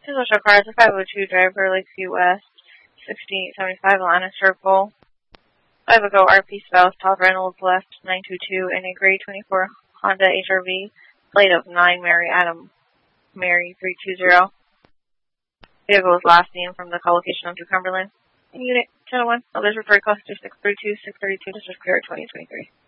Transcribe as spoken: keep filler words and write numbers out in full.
Social cars, a five oh two driver, Lakeview West, sixty-eight seventy-five Atlanta Circle. five ago, R P spouse, Todd Reynolds left, nine two two, in a gray twenty-four Honda H R V, plate of nine Mary Adam, Mary three two zero. Vehicle was last seen from the call location of New Cumberland. Unit ten oh one, others referred call to six three two, six three two, District Clear twenty twenty-three.